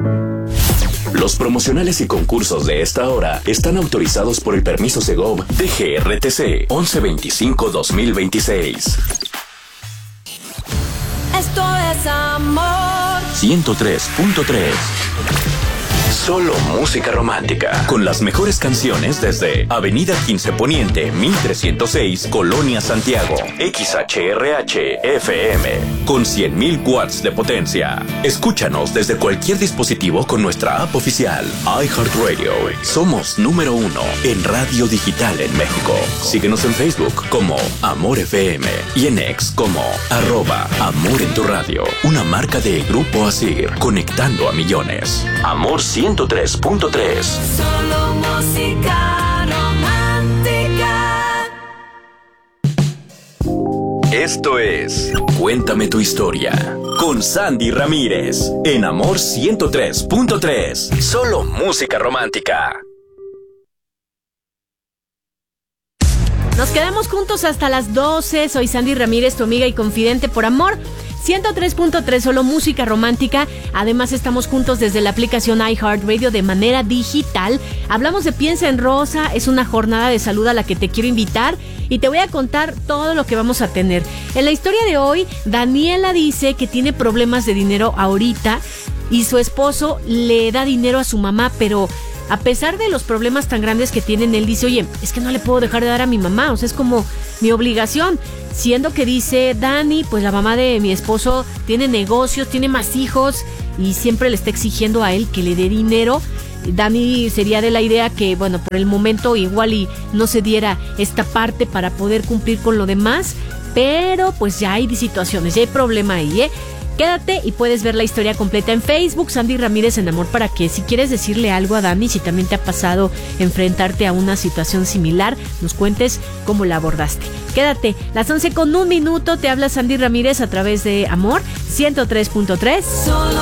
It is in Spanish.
Los promocionales y concursos de esta hora están autorizados por el permiso Segov DGRTC 1125-2026. Esto es amor. 103.3. Solo música romántica. Con las mejores canciones desde Avenida 15 Poniente, 1306, Colonia Santiago. XHRH FM. Con 100.000 watts de potencia. Escúchanos desde cualquier dispositivo con nuestra app oficial. iHeartRadio. Somos número 1 en radio digital en México. Síguenos en Facebook como Amor FM y en X como @Amor en tu radio. Una marca de Grupo Asir, conectando a millones. Amor 103.3. Solo música romántica. Esto es Cuéntame tu historia con Sandy Ramírez en Amor 103.3. Solo música romántica. Nos quedamos juntos hasta las 12. Soy Sandy Ramírez, tu amiga y confidente por Amor 103.3, solo música romántica. Además estamos juntos desde la aplicación iHeartRadio de manera digital. Hablamos de Piensa en Rosa, es una jornada de salud a la que te quiero invitar y te voy a contar todo lo que vamos a tener. En la historia de hoy, Daniela dice que tiene problemas de dinero ahorita y su esposo le da dinero a su mamá, pero a pesar de los problemas tan grandes que tienen, él dice, oye, es que no le puedo dejar de dar a mi mamá, o sea, es como mi obligación. Siendo que dice Dani, pues la mamá de mi esposo tiene negocios, tiene más hijos y siempre le está exigiendo a él que le dé dinero. Dani sería de la idea que, bueno, por el momento igual y no se diera esta parte para poder cumplir con lo demás, pero pues ya hay situaciones, ya hay problema ahí, ¿eh? Quédate y puedes ver la historia completa en Facebook, Sandy Ramírez en Amor, para que si quieres decirle algo a Dani, si también te ha pasado enfrentarte a una situación similar, nos cuentes cómo la abordaste. Quédate, las 11:01, te habla Sandy Ramírez a través de Amor 103.3. Solo